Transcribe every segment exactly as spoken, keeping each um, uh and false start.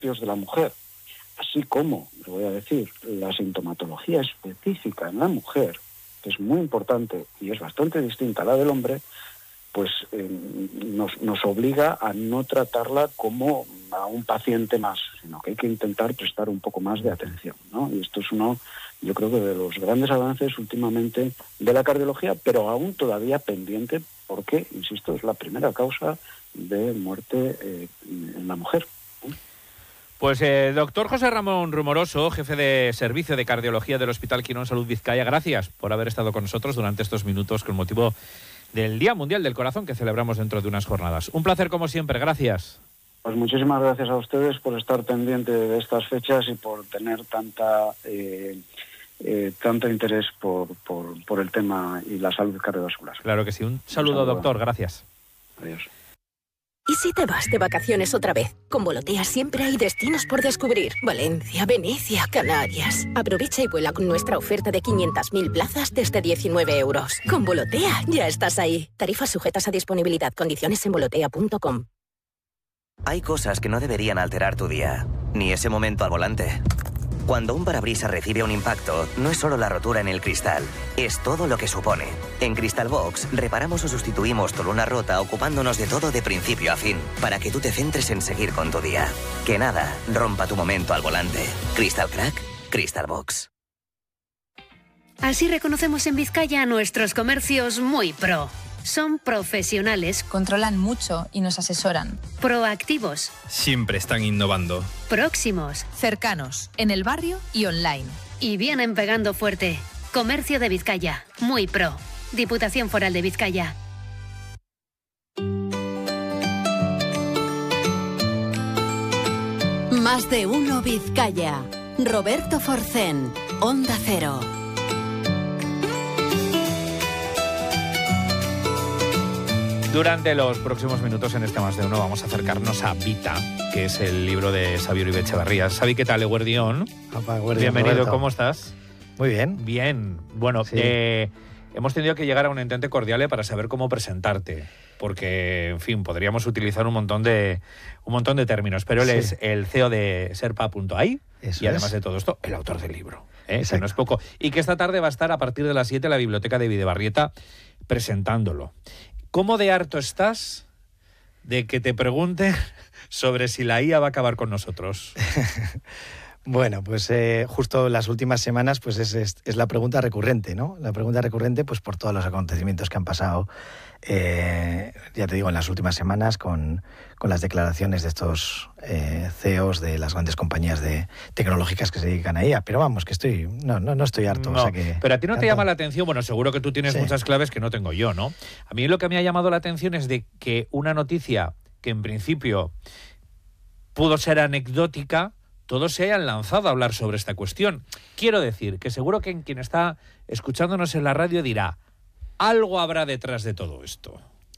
de la mujer, así como, le voy a decir, la sintomatología específica en la mujer, que es muy importante y es bastante distinta a la del hombre, pues eh, nos, nos obliga a no tratarla como a un paciente más, sino que hay que intentar prestar un poco más de atención, ¿no? Y esto es uno, yo creo que de los grandes avances últimamente de la cardiología, pero aún todavía pendiente, porque, insisto, es la primera causa de muerte eh, en la mujer. Pues eh, doctor José Ramón Rumoroso, jefe de Servicio de Cardiología del Hospital Quirón Salud Vizcaya, gracias por haber estado con nosotros durante estos minutos con motivo del Día Mundial del Corazón que celebramos dentro de unas jornadas. Un placer como siempre, gracias. Pues muchísimas gracias a ustedes por estar pendiente de estas fechas y por tener tanta eh, eh, tanto interés por, por, por el tema y la salud cardiovascular. Claro que sí. Un saludo, Un saludo. doctor. Gracias. Adiós. ¿Y si te vas de vacaciones otra vez? Con Volotea siempre hay destinos por descubrir. Valencia, Venecia, Canarias. Aprovecha y vuela con nuestra oferta de quinientas mil plazas desde diecinueve euros. Con Volotea ya estás ahí. Tarifas sujetas a disponibilidad. Condiciones en volotea punto com. Hay cosas que no deberían alterar tu día, ni ese momento al volante. Cuando un parabrisas recibe un impacto, no es solo la rotura en el cristal, es todo lo que supone. En Crystal Box, reparamos o sustituimos tu luna rota ocupándonos de todo de principio a fin, para que tú te centres en seguir con tu día. Que nada rompa tu momento al volante. Crystal Crack, Crystal Box. Así reconocemos en Vizcaya a nuestros comercios muy pro. Son profesionales, controlan mucho y nos asesoran. Proactivos, siempre están innovando. Próximos, cercanos, en el barrio y online. Y vienen pegando fuerte. Comercio de Vizcaya, muy pro. Diputación Foral de Vizcaya. Más de uno Vizcaya. Roberto Forcén, Onda Cero. Durante los próximos minutos en este Más de Uno vamos a acercarnos a Vita, que es el libro de Xavi Uribe Echeverría. Xavi, ¿qué tal, Eguerdión? Bienvenido, Roberto. ¿Cómo estás? Muy bien. Bien. Bueno, sí. eh, hemos tenido que llegar a un entente cordial para saber cómo presentarte, porque, en fin, podríamos utilizar un montón de un montón de términos, pero él sí. es el C E O de Serpa punto a i y además es. de todo esto, el autor del libro, ¿eh? que no es poco. Y que esta tarde va a estar a partir de las siete en la Biblioteca de Videbarrieta presentándolo. ¿Cómo de harto estás de que te pregunten sobre si la I A va a acabar con nosotros? Bueno, pues eh, justo las últimas semanas pues es, es, es la pregunta recurrente, ¿no? La pregunta recurrente pues por todos los acontecimientos que han pasado, eh, ya te digo, en las últimas semanas con, con las declaraciones de estos eh, C E Os de las grandes compañías de tecnológicas que se dedican a I A. Pero vamos, que estoy no no, no estoy harto. No, o sea que, pero a ti no tanto... te llama la atención, bueno, seguro que tú tienes sí. muchas claves que no tengo yo, ¿no? A mí lo que me ha llamado la atención es de que una noticia que en principio pudo ser anecdótica, todos se hayan lanzado a hablar sobre esta cuestión. Quiero decir que seguro que quien está escuchándonos en la radio dirá, algo habrá detrás de todo esto.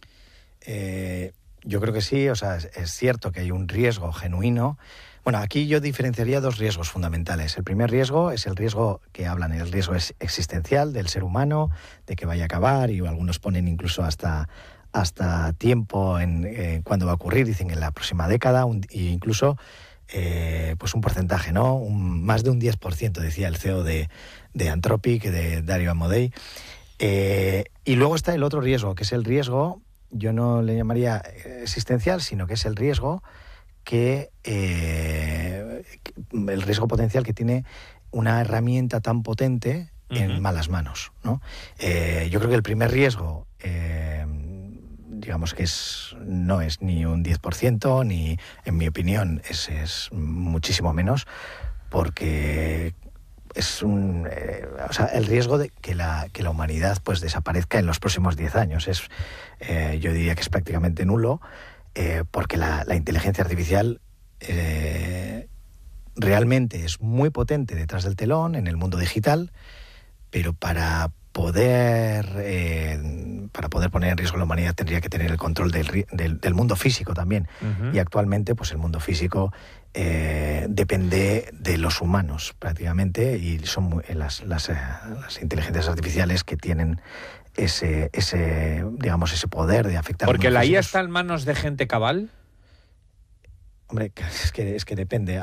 Eh, yo creo que sí, o sea, es, es cierto que hay un riesgo genuino. Bueno, aquí yo diferenciaría dos riesgos fundamentales. El primer riesgo es el riesgo que hablan, el riesgo es existencial del ser humano, de que vaya a acabar, y algunos ponen incluso hasta... hasta tiempo en eh, cuándo va a ocurrir, dicen en la próxima década, un, e incluso eh, pues un porcentaje, ¿no? Un, más de un diez por ciento, decía el C E O de, de Anthropic, de Dario Amodei. Eh, y luego está el otro riesgo, que es el riesgo, yo no le llamaría existencial, sino que es el riesgo que, eh, el riesgo potencial que tiene una herramienta tan potente en uh-huh. malas manos, ¿no? Eh, yo creo que el primer riesgo... Eh, digamos que es no es ni un diez por ciento, ni, en mi opinión, es, es muchísimo menos, porque es un... Eh, o sea, el riesgo de que la, que la humanidad pues desaparezca en los próximos diez años es, eh, yo diría que es prácticamente nulo, eh, porque la, la inteligencia artificial eh, realmente es muy potente detrás del telón, en el mundo digital, pero para... poder eh, para poder poner en riesgo la humanidad tendría que tener el control del, del, del mundo físico también. Uh-huh. Y actualmente pues el mundo físico eh, depende de los humanos prácticamente, y son muy, las, las, las inteligencias artificiales que tienen ese ese digamos ese poder de afectar. Porque la I A está en manos de gente cabal. Hombre, es que, es que depende.